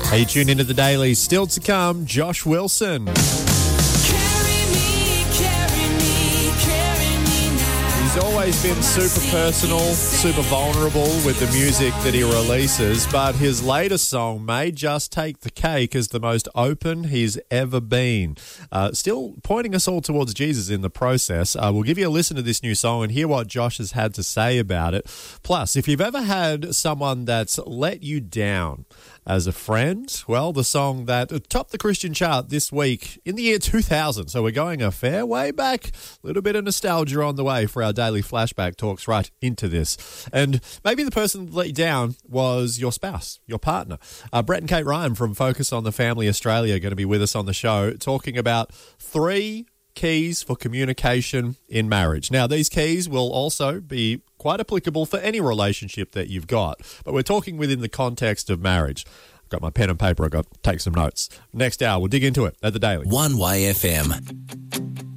Hey, you tuned into The Daily. Still to come, Josh Wilson. He's always been super personal, super vulnerable with the music that he releases, but his latest song may just take the cake as the most open he's ever been. Still pointing us all towards Jesus in the process. We'll give you a listen to this new song and hear what Josh has had to say about it. Plus, if you've ever had someone that's let you down as a friend, well, the song that topped the Christian chart this week in the year 2000. So we're going a fair way back. A little bit of nostalgia on the way for our daily flashback talks right into this. And maybe the person that let you down was your spouse, your partner. Brett and Kate Ryan from Focus on the Family Australia are going to be with us on the show talking about 3 keys for communication in marriage. Now, these keys will also be quite applicable for any relationship that you've got, but we're talking within the context of marriage. I've got my pen and paper. I've got to take some notes. Next hour, we'll dig into it at The Daily. One Way FM.